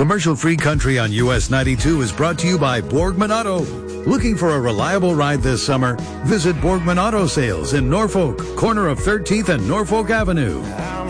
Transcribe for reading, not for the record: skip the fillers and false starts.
Commercial-free country on US 92 is brought to you by Borgman Auto. Looking for a reliable ride this summer? Visit Borgman Auto Sales in Norfolk, corner of 13th and Norfolk Avenue.